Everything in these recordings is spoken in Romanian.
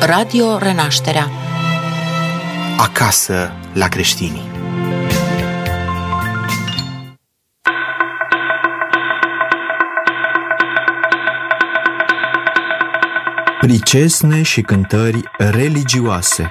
Radio Renașterea. Acasă la creștini. Pricesne și cântări religioase.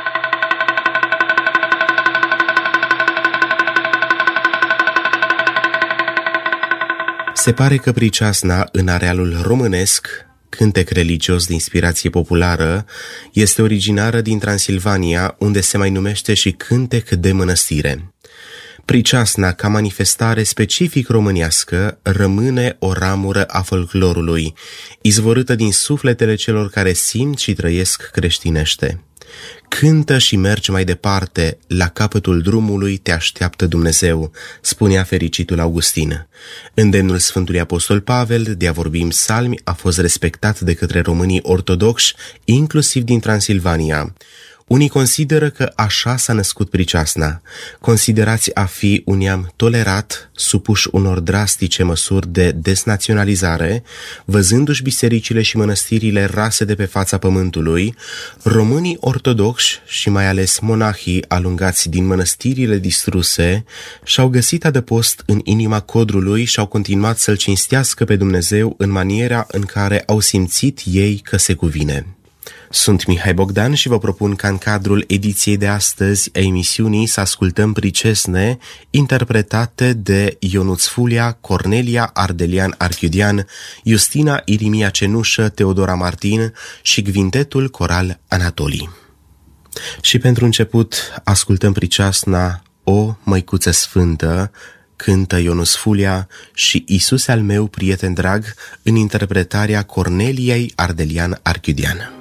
Se pare că priceasna în arealul românesc, cântec religios de inspirație populară, este originară din Transilvania, unde se mai numește și cântec de mănăstire. Priceasna, ca manifestare specific românească, rămâne o ramură a folclorului, izvorâtă din sufletele celor care simt și trăiesc creștinește. Cântă și mergi mai departe, la capătul drumului te așteaptă Dumnezeu, spunea fericitul Augustin. Îndemnul Sfântului Apostol Pavel de a vorbi în psalmi a fost respectat de către românii ortodoxi, inclusiv din Transilvania. Unii consideră că așa s-a născut priceasna, considerați a fi un neam tolerat, supuși unor drastice măsuri de desnaționalizare, văzându-și bisericile și mănăstirile rase de pe fața pământului, românii ortodoxi și mai ales monahii alungați din mănăstirile distruse și-au găsit adăpost în inima codrului și au continuat să-L cinstească pe Dumnezeu în maniera în care au simțit ei că se cuvine. Sunt Mihai Bogdan și vă propun ca în cadrul ediției de astăzi a emisiunii să ascultăm pricesne interpretate de Ionuț Fulia, Cornelia Ardelian Archiudean, Justina Irimia Cenușă, Teodora Martin și Gvintetul Coral Anatolii. Și pentru început ascultăm priceasna O Măicuță Sfântă, cântă Ionuț Fulia și Iisuse al meu, prieten drag, în interpretarea Corneliei Ardelian Archiudean.